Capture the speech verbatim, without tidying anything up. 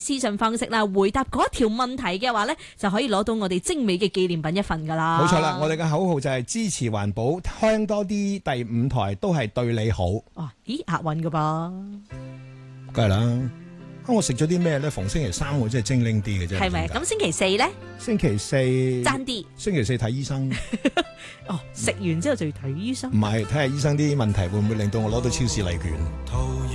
視訊方式啦，回答嗰條問題嘅話咧，就可以攞到我哋精美嘅紀念品一份噶啦。 冇錯啦，我哋嘅口號就係支持環保，聽多啲第五台都係對你好。 哦，咦，押韻噶噃？ 梗係啦。啊，我食咗啲咩咧？逢星期三我真係精靈啲嘅啫。 係咪？咁星期四咧？ 星期四爭啲。 星期四睇醫生。 哦，食完之後就要睇醫生。 唔係，睇下醫生啲問題會唔會令到我攞到超市禮券。